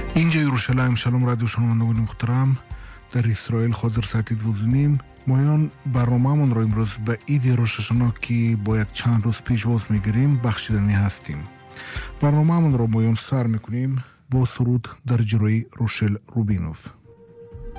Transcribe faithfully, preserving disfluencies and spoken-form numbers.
اینجا یروشلایم. شلوم رادیو شنوندگان محترم. در اسرائیل حاضر ساعت دوازده و نیم. مایان برنامه‌مون رو امروز به عید روش هاشانا که با یک چند روز پیش باز میگیریم بخشیدنی هستیم. برنامه‌مون رو مایان سر میکنیم با سرود در جلوی روشل روبینوف.